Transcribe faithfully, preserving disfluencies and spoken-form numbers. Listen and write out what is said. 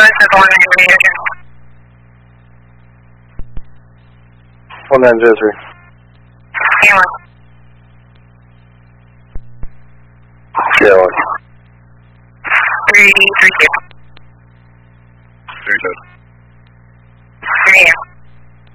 One nine zero three. Yeah, one. Three three two.